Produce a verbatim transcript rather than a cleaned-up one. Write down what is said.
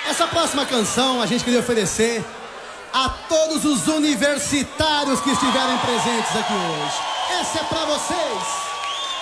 Essa próxima canção a gente queria oferecer a todos os universitários que estiverem presentes aqui hoje. Essa é pra vocês.